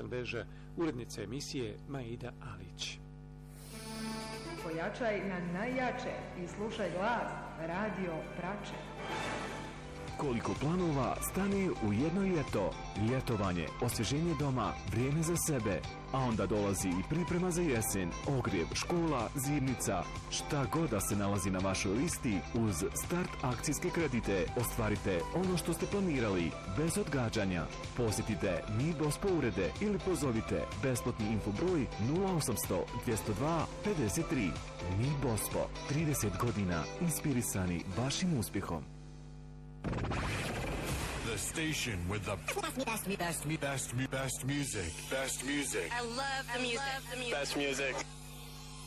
veže, urednica emisije Maida Alić. Pojačaj na najjače i slušaj glas Radio Prače. Koliko planova stane u jedno ljeto. Ljetovanje, osvježenje doma, vrijeme za sebe. A onda dolazi i priprema za jesen, ogrjev, škola, zimnica. Šta god da se nalazi na vašoj listi, uz Start akcijske kredite ostvarite ono što ste planirali, bez odgađanja. Posjetite Mi Bospo urede ili pozovite besplatni infobroj 0800 202 53. Mi Bospo, 30 godina inspirisani vašim uspjehom. The station with the best music. Best music. I love the music. Best music.